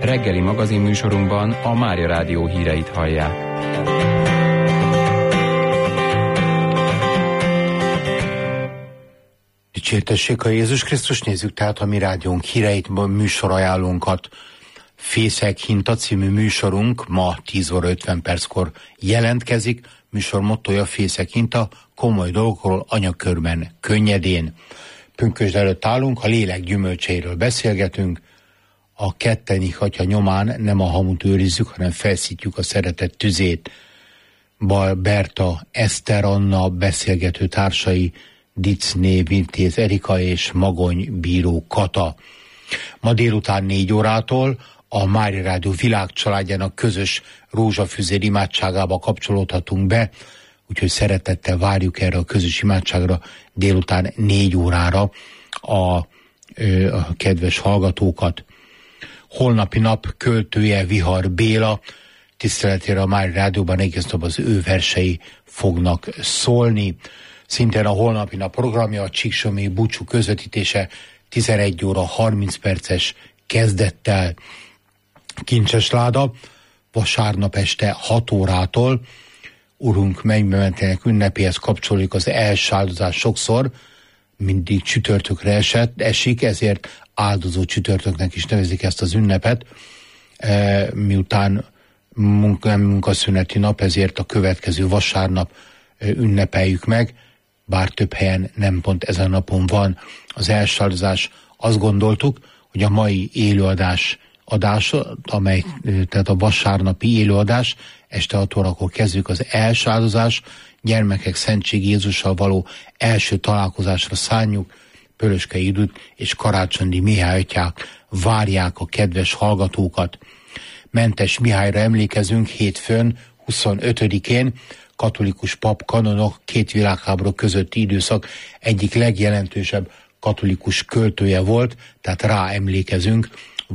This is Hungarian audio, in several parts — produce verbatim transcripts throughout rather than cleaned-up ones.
Reggeli magazinműsorunkban a Mária Rádió híreit hallják. Dicsértessék a Jézus Krisztus, nézzük tehát a mi rádiónk híreit, műsorajánlónkat. Fészek Hinta című műsorunk ma tíz óra ötven perckor jelentkezik. Műsor mottoja Fészek Hinta, komoly dolgokról anyakörben, könnyedén. Pünkösd előtt állunk, a lélek gyümölcseiről beszélgetünk. A ketteni atya nyomán nem a hamut őrizzük, hanem felszítjük a szeretet tüzét. Bal Berta, Eszter Anna beszélgető társai, Dicné, Vintéz Erika és Magony bíró Kata. Ma délután négy órától a Mária Rádió világcsaládjának közös rózsafüzér imádságába kapcsolódhatunk be, úgyhogy szeretettel várjuk erre a közös imádságra délután négy órára a, a kedves hallgatókat. Holnapi nap költője Vihar Béla, tiszteletére a Mária Rádióban egész nap az ő versei fognak szólni. Szintén a holnapi nap programja a Csíksomi búcsú közvetítése tizenegy óra harminc perces kezdettel. Kincses láda vasárnap este hat órától Urunk mennybe mentének ünnepéhez kapcsolódik az első áldozás sokszor, mindig csütörtökre esett, esik, ezért áldozó csütörtöknek is nevezik ezt az ünnepet. E, miután munka, nem munkaszüneti nap, ezért a következő vasárnap e, ünnepeljük meg, bár több helyen nem pont ezen a napon van az első áldozás. Azt gondoltuk, hogy a mai élőadás adása, amely tehát a vasárnapi élőadás, este hat órakor kezdjük az első áldozás, gyermekek Szentség Jézussal való első találkozásra szánjuk. Pöröskei Judit és Karácsonyi Mihály atyák várják a kedves hallgatókat. Mentes Mihályra emlékezünk hétfőn, huszonötödikén, katolikus pap kanonok két világháború közötti időszak egyik legjelentősebb katolikus költője volt, tehát rá emlékezünk,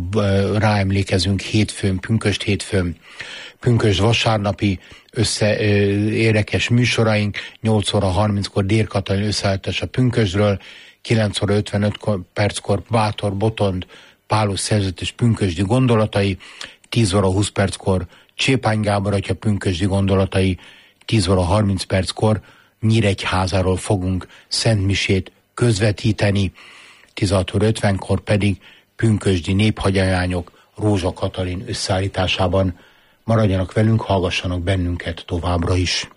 rá emlékezünk hétfőn, pünkösd hétfőn. Pünkösd vasárnapi össze, ö, érdekes műsoraink, nyolc óra harminckor Dér Katalin összeállítás a Pünkösdről, kilenc óra ötvenöt perckor Bátor Botond Pálos szerzetes pünkösdi gondolatai, tíz óra húsz perckor Csépány Gábor atya pünkösdi gondolatai, tíz óra harminc perckor Nyíregyházáról fogunk szentmisét közvetíteni, tizenhat óra ötvenkor pedig pünkösdi néphagyományok Rózsa Katalin összeállításában. Maradjanak velünk, hallgassanak bennünket továbbra is.